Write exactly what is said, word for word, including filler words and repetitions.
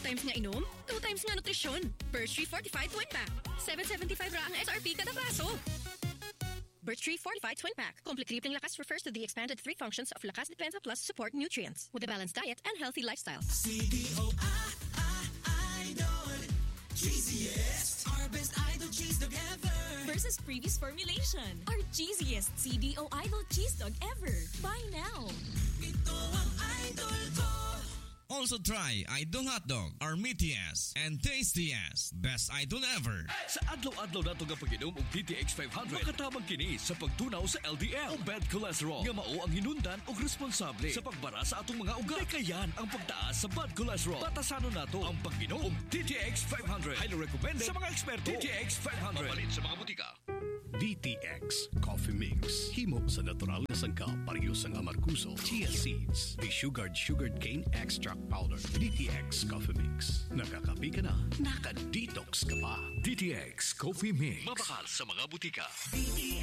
times nga inom, two times nga nutrisyon. Birch Tree Fortified Twin Pack. seven seventy-five ra ang S R P kada baso. Birch Tree Fortified Twin Pack. Complete Tripling Lakas refers to the expanded three functions of Lakas Depensa Plus support nutrients with a balanced diet and healthy lifestyle. C D O I, I, Idol. Cheesiest. Our best idol cheese dog ever. Versus previous formulation. Our cheesiest C D O Idol cheese dog ever. Buy now. Ito ang idol ko. Also try Idol Hotdog, our meatiest and tastiest. Best Idol ever. Sa adlaw-adlaw nato nga pag-inom og D T X five hundred, makatabang kini sa pagtunaw sa L D L o bad cholesterol nga mao ang hinundan og responsable sa pagbara sa atong mga ugat. Kayan ang pagtaas sa bad cholesterol. Batasanon nato ang pag-inom og D T X five hundred. Highly recommended sa mga eksperto. D T X five hundred. Mapalit sa mga butika. D T X Coffee Mix. Himo sa natural na sangkap parehas ang amarkuso, chia seeds, desugared sugared cane extract powder. D T X Coffee Mix. Nakakapi ka na, naka-detox ka pa. D T X Coffee Mix. Mabakal sa mga butika. D T